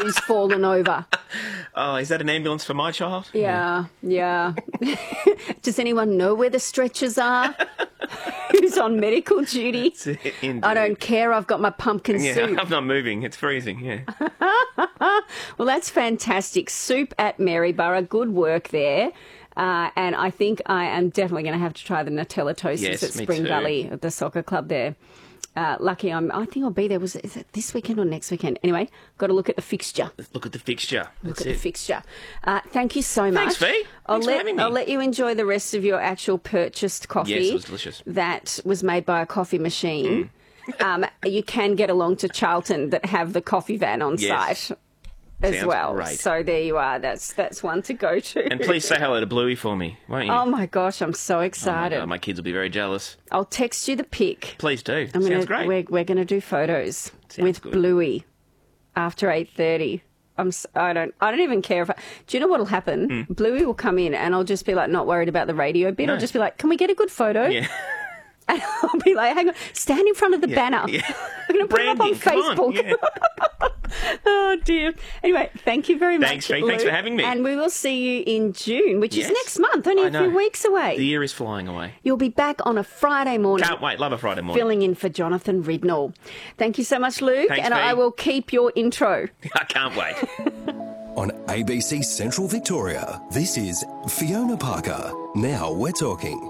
who's fallen over. Oh, is that an ambulance for my child? Yeah. Does anyone know where the stretchers are? Who's on medical duty? I don't care. I've got my pumpkin soup. I'm not moving. It's freezing, yeah. Well, that's fantastic. Soup at Maryborough. Good work there. And I think I am definitely going to have to try the Nutella toasters at Spring Valley at the soccer club there. Lucky I think I'll be there. Is it this weekend or next weekend? Anyway, got to look at the fixture. Look at the fixture. The fixture. Thank you so much. Thanks, Fee. Thanks for having me. I'll let you enjoy the rest of your actual purchased coffee. Yes, it was delicious. That was made by a coffee machine. You can get along to Charlton that have the coffee van on site as well. Great. So there you are. That's one to go to. And please say hello to Bluey for me, won't you? Oh my gosh, I'm so excited. My kids will be very jealous. I'll text you the pic. Please do. Sounds great. We're going to do photos with good. Bluey after 8:30. I don't even care if do you know what'll happen? Bluey will come in and I'll just be like not worried about the radio bit. I'll just be like, can we get a good photo? Yeah. And I'll be like, hang on, stand in front of the banner. Yeah. I'm going to put it up on Facebook. Oh, dear. Anyway, thank you very much. Thanks, Fee. Thanks for having me. And we will see you in June, which is next month, only a few weeks away. The year is flying away. You'll be back on a Friday morning. Can't wait. Love a Friday morning. Filling in for Jonathan Ridnall. Thank you so much, Luke. Thanks, and Fee. I will keep your intro. I can't wait. On ABC Central Victoria, this is Fiona Parker. Now we're talking.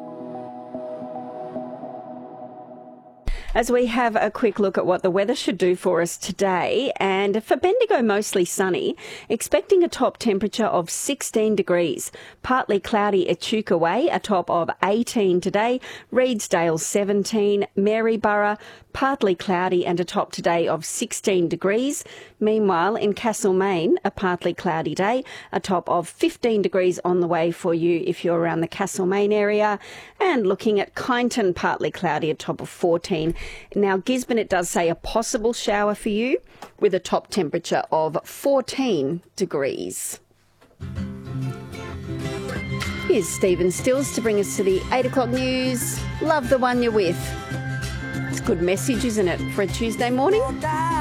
As we have a quick look at what the weather should do for us today, and for Bendigo mostly sunny, expecting a top temperature of 16 degrees. Partly cloudy at Echuca Way, a top of 18 today. Reedsdale 17, Maryborough partly cloudy and a top today of 16 degrees. Meanwhile, in Castlemaine, a partly cloudy day, a top of 15 degrees on the way for you if you're around the Castlemaine area. And looking at Kyneton, partly cloudy, a top of 14. Now, Gisborne, it does say a possible shower for you with a top temperature of 14 degrees. Here's Stephen Stills to bring us to the 8 o'clock news. Love the one you're with. It's a good message, isn't it, for a Tuesday morning?